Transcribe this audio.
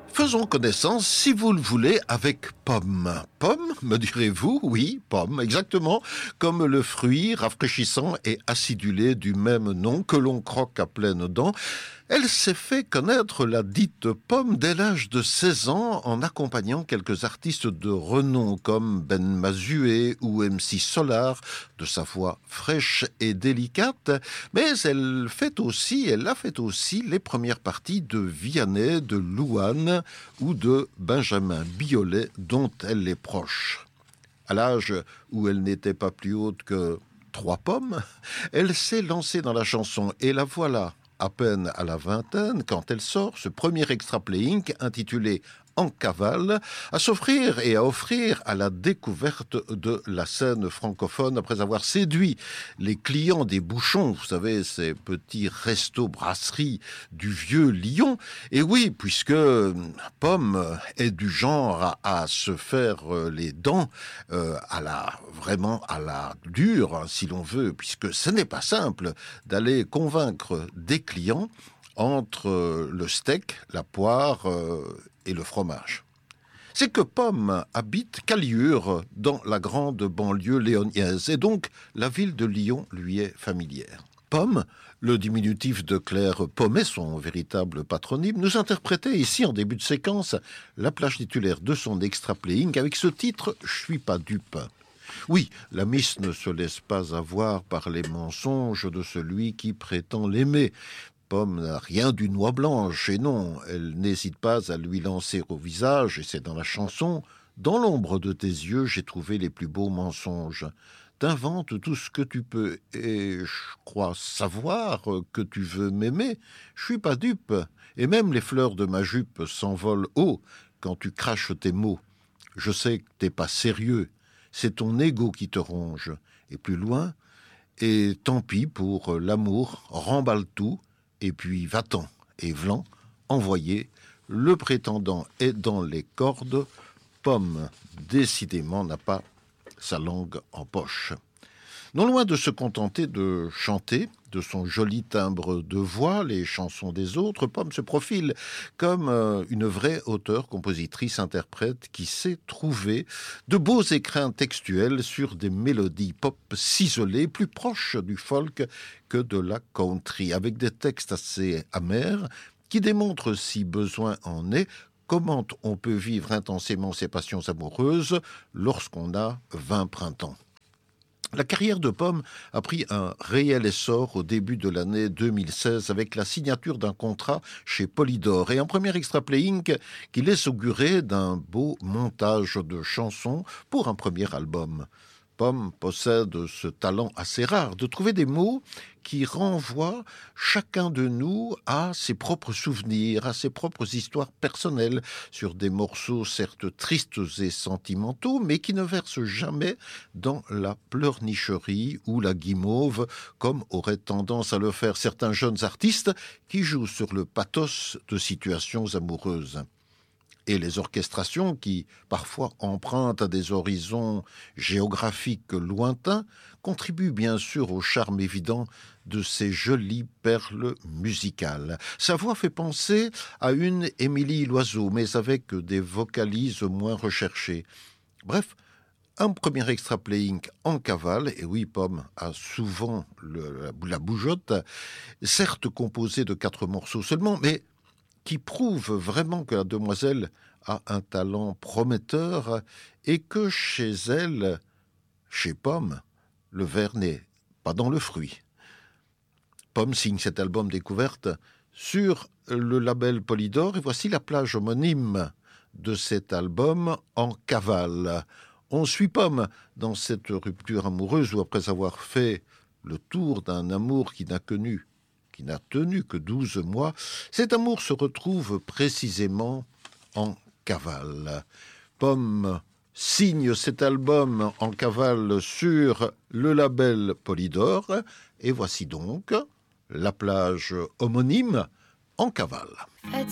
Faisons connaissance, si vous le voulez, avec Pomme. Pomme, me direz-vous? Oui, Pomme, exactement, comme le fruit rafraîchissant et acidulé du même nom que l'on croque à pleines dents. Elle s'est fait connaître, la dite Pomme, dès l'âge de 16 ans en accompagnant quelques artistes de renom comme Ben Mazué ou MC Solar, de sa voix fraîche et délicate. Mais elle a fait aussi les premières parties de Vianney, de Louane ou de Benjamin Biolay, dont elle est proche. À l'âge où elle n'était pas plus haute que 3 pommes, elle s'est lancée dans la chanson et la voilà, à peine à la vingtaine, quand elle sort ce premier extra playing intitulé En cavale, à s'offrir et à offrir à la découverte de la scène francophone après avoir séduit les clients des bouchons, vous savez, ces petits restos-brasseries du vieux Lyon. Et oui, puisque Pomme est du genre à se faire les dents vraiment à la dure, hein, si l'on veut, puisque ce n'est pas simple d'aller convaincre des clients entre le steak, la poire et le fromage. C'est que Pomme habite Caliure, dans la grande banlieue léonaise, et donc la ville de Lyon lui est familière. Pomme, le diminutif de Claire Pommet, son véritable patronyme, nous interprétait ici en début de séquence la plage titulaire de son extra playing avec ce titre « Je suis pas dupe ». Oui, la miss ne se laisse pas avoir par les mensonges de celui qui prétend l'aimer. Pomme n'a rien d'une noix blanche, et non, elle n'hésite pas à lui lancer au visage, et c'est dans la chanson « Dans l'ombre de tes yeux, j'ai trouvé les plus beaux mensonges ». T'inventes tout ce que tu peux, et je crois savoir que tu veux m'aimer. Je suis pas dupe, et même les fleurs de ma jupe s'envolent haut quand tu craches tes mots. Je sais que t'es pas sérieux, c'est ton ego qui te ronge. Et plus loin, et tant pis pour l'amour, remballe tout, et puis va-t'en, et v'lan, envoyé, le prétendant est dans les cordes, Pomme, décidément, n'a pas sa langue en poche. Non loin de se contenter de chanter de son joli timbre de voix les chansons des autres, Pomme se profile comme une vraie auteure-compositrice-interprète qui sait trouver de beaux écrins textuels sur des mélodies pop ciselées, plus proches du folk que de la country, avec des textes assez amers qui démontrent, si besoin en est, comment on peut vivre intensément ses passions amoureuses lorsqu'on a 20 printemps. La carrière de Pomme a pris un réel essor au début de l'année 2016 avec la signature d'un contrat chez Polydor et un premier extra playing qui laisse augurer d'un beau montage de chansons pour un premier album. Pomme possède ce talent assez rare de trouver des mots qui renvoient chacun de nous à ses propres souvenirs, à ses propres histoires personnelles, sur des morceaux certes tristes et sentimentaux, mais qui ne versent jamais dans la pleurnicherie ou la guimauve, comme auraient tendance à le faire certains jeunes artistes qui jouent sur le pathos de situations amoureuses. Et les orchestrations qui, parfois, empruntent à des horizons géographiques lointains, contribuent bien sûr au charme évident de ces jolies perles musicales. Sa voix fait penser à une Émilie Loiseau, mais avec des vocalises moins recherchées. Bref, un premier extra playing en cavale, et oui, Pomme a souvent la bougeotte, certes composé de 4 morceaux seulement, mais qui prouve vraiment que la demoiselle a un talent prometteur et que chez elle, chez Pomme, le ver n'est pas dans le fruit. Pomme signe cet album découverte sur le label Polydor et voici la plage homonyme de cet album En cavale. On suit Pomme dans cette rupture amoureuse où après avoir fait le tour d'un amour qui n'a tenu que 12 mois, cet amour se retrouve précisément en cavale. Pomme signe cet album en cavale sur le label Polydor, et voici donc la plage homonyme En cavale.